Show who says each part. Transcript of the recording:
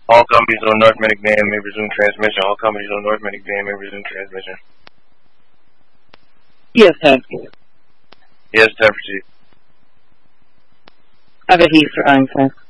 Speaker 1: All companies on North Atlantic Band may resume transmission. All companies on North Atlantic Band may resume transmission.
Speaker 2: Yes, sir.
Speaker 1: Yes, 10 proceed.
Speaker 2: I repeat for answer.